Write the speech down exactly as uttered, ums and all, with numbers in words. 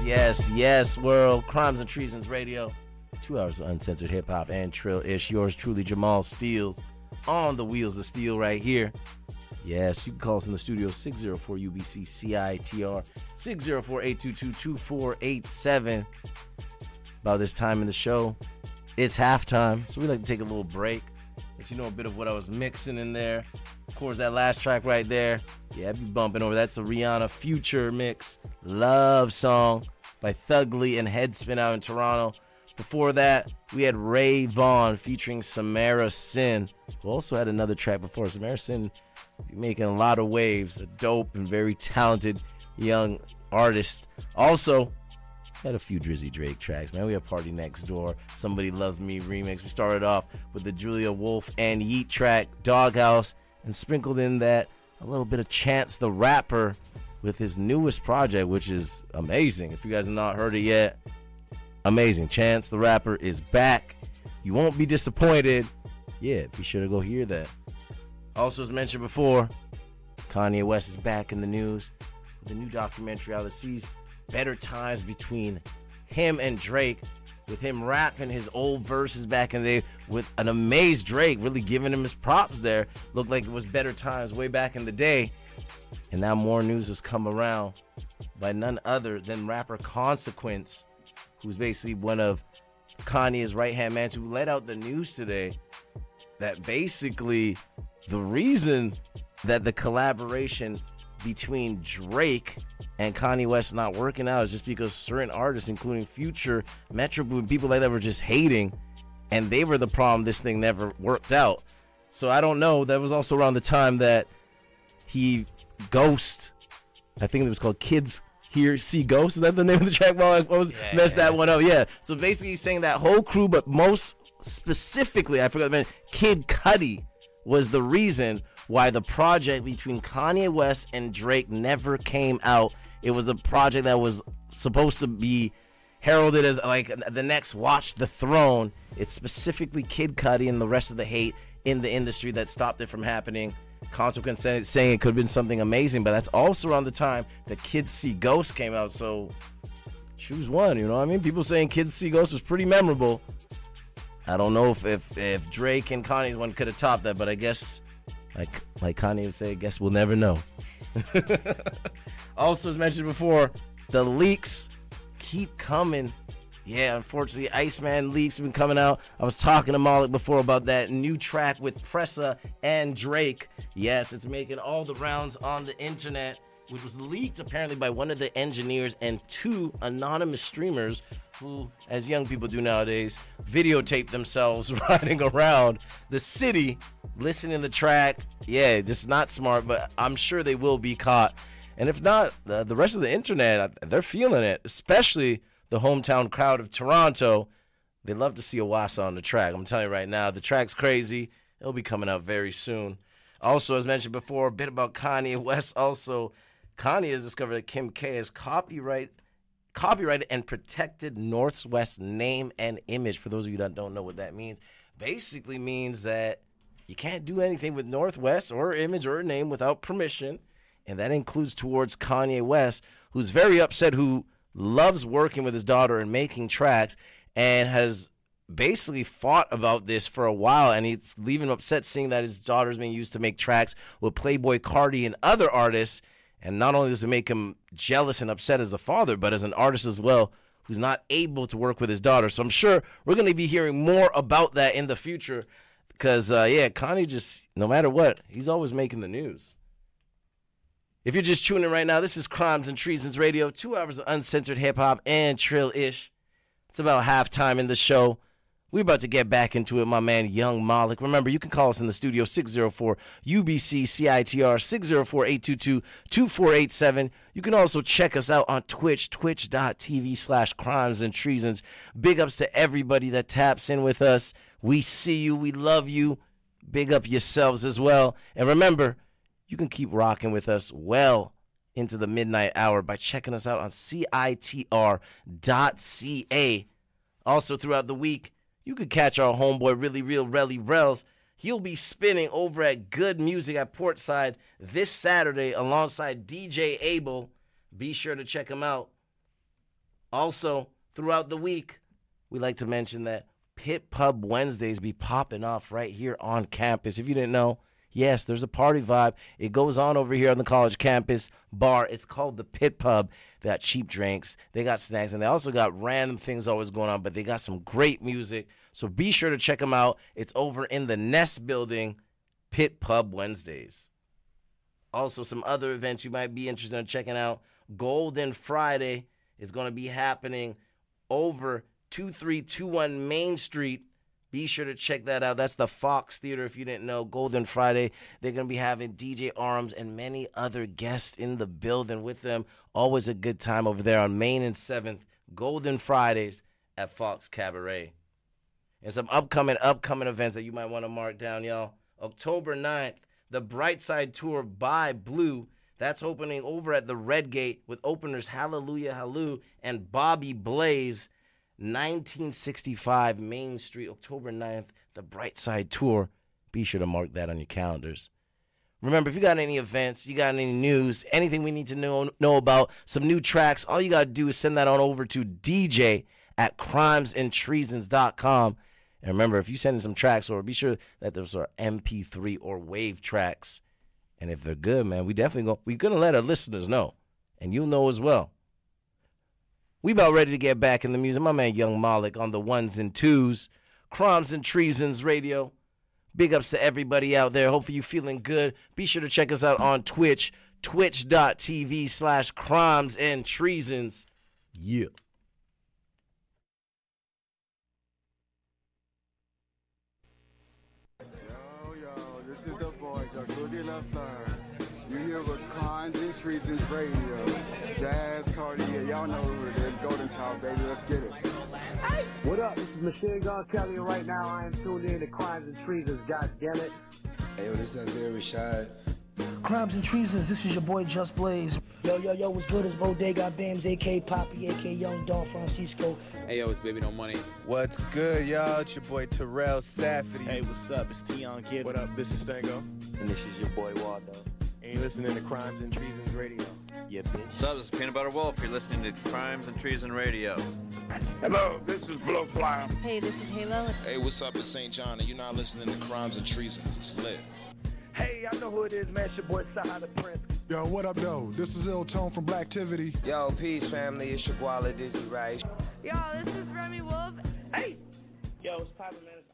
yes, yes, world. Crimes and Treasons Radio. Two hours of uncensored hip-hop and trill-ish. Yours truly, Jamal Steels, on the wheels of steel right here. Yes, you can call us in the studio, six oh four U B C C I T R, six oh four, eight two two, two four eight seven. About this time in the show, it's halftime, so we like to take a little break. Let you know a bit of what I was mixing in there. Of course, that last track right there, yeah, I'd be bumping over. That's a Rihanna Future mix, Love Song by Thugly and Headspin out in Toronto. Before that, we had Ray Vaughn featuring Samara Sin, who also had another track before. Samara Sin making a lot of waves, a dope and very talented young artist. Also, had a few Drizzy Drake tracks, man. We have Party Next Door, Somebody Loves Me remix. We started off with the Julia Wolf and Yeet track, Doghouse, and sprinkled in that a little bit of Chance the Rapper with his newest project, which is amazing. If you guys have not heard it yet, amazing. Chance the Rapper is back. You won't be disappointed. Yeah, be sure to go hear that. Also, as mentioned before, Kanye West is back in the news with a new documentary out that sees better times between him and Drake, with him rapping his old verses back in the day with an amazed Drake really giving him his props there. Looked like it was better times way back in the day. And now more news has come around by none other than rapper Consequence, who's basically one of Kanye's right-hand man, who let out the news today that basically the reason that the collaboration between Drake and Kanye West not working out is just because certain artists, including Future, Metro Boomin, people like that, were just hating, and they were the problem. This thing never worked out. So I don't know. That was also around the time that he Ghost, I think it was called Kids Here See Ghosts. Is that the name of the track? Well, I was yeah, messed yeah. that one up. Yeah. So basically, he's saying that whole crew, but most specifically, I forgot the name, Kid Cudi was the reason why the project between Kanye West and Drake never came out. It was a project that was supposed to be heralded as like the next Watch the Throne. It's specifically Kid Cudi and the rest of the hate in the industry that stopped it from happening. Consequence saying it could have been something amazing, but that's also around the time that Kids See Ghosts came out. So choose one, you know what I mean? People saying Kids See Ghosts was pretty memorable. I don't know if if, if Drake and Kanye's one could have topped that, but I guess Like like Kanye would say, I guess we'll never know. Also, as mentioned before, the leaks keep coming. Yeah, unfortunately, Iceman leaks have been coming out. I was talking to Malik before about that new track with Pressa and Drake. Yes, it's making all the rounds on the internet, which was leaked apparently by one of the engineers and two anonymous streamers who, as young people do nowadays, videotape themselves riding around the city, listening to the track. Yeah, just not smart, but I'm sure they will be caught. And if not, the, the rest of the internet, they're feeling it, especially the hometown crowd of Toronto. They love to see a Wassa on the track. I'm telling you right now, the track's crazy. It'll be coming out very soon. Also, as mentioned before, a bit about Kanye West. Also, Kanye has discovered that Kim K has copyright, copyrighted and protected Northwest name and image. For those of you that don't know what that means, basically means that you can't do anything with Northwest or image or name without permission, and that includes towards Kanye West, who's very upset, who loves working with his daughter and making tracks, and has basically fought about this for a while, and he's leaving upset seeing that his daughter's being used to make tracks with Playboi Carti and other artists. And not only does it make him jealous and upset as a father, but as an artist as well, who's not able to work with his daughter. So I'm sure we're going to be hearing more about that in the future because, uh, yeah, Kanye just, no matter what, he's always making the news. If you're just tuning in right now, this is Crimes and Treasons Radio, two hours of uncensored hip-hop and trill-ish. It's about halftime in the show. We're about to get back into it, my man, Young Malik. Remember, you can call us in the studio, six oh four U B C C I T R, six oh four, eight two two, two four eight seven. You can also check us out on Twitch, twitch.tv slash crimes and treasons. Big ups to everybody that taps in with us. We see you. We love you. Big up yourselves as well. And remember, you can keep rocking with us well into the midnight hour by checking us out on C I T R dot C A. Also, throughout the week, you could catch our homeboy, Really Real Relly Rels. He'll be spinning over at Good Music at Portside this Saturday alongside D J Abel. Be sure to check him out. Also, throughout the week, we like to mention that Pit Pub Wednesdays be popping off right here on campus. If you didn't know, yes, there's a party vibe. It goes on over here on the college campus bar. It's called the Pit Pub. They got cheap drinks. They got snacks. And they also got random things always going on. But they got some great music. So be sure to check them out. It's over in the Nest Building, Pit Pub Wednesdays. Also, some other events you might be interested in checking out. Golden Friday is going to be happening over two three two one Main Street. Be sure to check that out. That's the Fox Theater, if you didn't know. Golden Friday. They're going to be having D J Arms and many other guests in the building with them. Always a good time over there on Main and seventh. Golden Fridays at Fox Cabaret. And some upcoming, upcoming events that you might want to mark down, y'all. October ninth, the Brightside Tour by Blue. That's opening over at the Red Gate with openers Hallelujah Halloo and Bobby Blaze. nineteen sixty-five Main Street, October ninth, the Brightside Tour. Be sure to mark that on your calendars. Remember, if you got any events, you got any news, anything we need to know know about, some new tracks, all you got to do is send that on over to D J at crimes and treasons dot com. And remember, if you send in some tracks, or be sure that those are M P three or WAV tracks. And if they're good, man, we definitely go, we're going to let our listeners know. And you'll know as well. We about ready to get back in the music. My man Young Malik on the ones and twos. Crimes and Treasons Radio. Big ups to everybody out there. Hopefully you feeling good. Be sure to check us out on Twitch. Twitch.tv slash crimes and treasons. Yeah. Yo, yo, this is the boy, Jacuzzi LaFleur. You here with Crimes and Treasons Radio. Jazz, Cartier, y'all know who it is. Golden Child, baby, let's get it. Hey. What up? This is Machine Gun Kelly, and right now I am tuned in to Crimes and Treasons, god damn it. Hey, yo, this is Isaiah Rashad. Crimes and Treasons, this is your boy Just Blaze. Yo, yo, yo, what's good? It's Bodega Bams, a k a. Poppy, a k a. Young Don Francisco. Hey, yo, it's Baby No Money. What's good, y'all? It's your boy Terrell Safety. Hey, what's up? It's Tion Kid. What up? This is Stango. And this is your boy Waldo. And you're listening to Crimes and Treasons Radio. Yeah, bitch. What's up? This is Peanut Butter Wolf. You're listening to Crimes and Treason Radio. Hello, this is Blowfly. Hey, this is Halo. Hey, what's up? It's Saint John, and you're not listening to Crimes and Treasons. It's lit. Hey, I know who it is, man. It's your boy Saha the Prince. Yo, what up, though? This is Ill Tone from Blacktivity. Yo, peace, family. It's your boy Dizzy Rice. Yo, this is Remy Wolf. Hey. Yo, it's poppin', man.